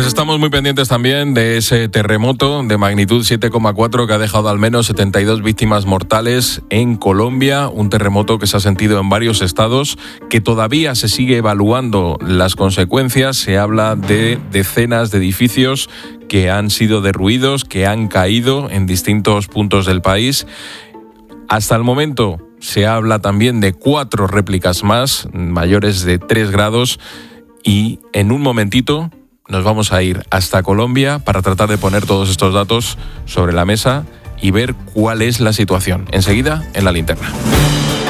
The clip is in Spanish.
Pues estamos muy pendientes también de ese terremoto de magnitud 7,4 que ha dejado al menos 72 víctimas mortales en Colombia, un terremoto que se ha sentido en varios estados, que todavía se sigue evaluando las consecuencias. Se habla de decenas de edificios que han sido derruidos, que han caído en distintos puntos del país. Hasta el momento se habla también de 4 réplicas más, mayores de 3 grados, y en un momentito nos vamos a ir hasta Colombia para tratar de poner todos estos datos sobre la mesa y ver cuál es la situación. Enseguida, en La Linterna.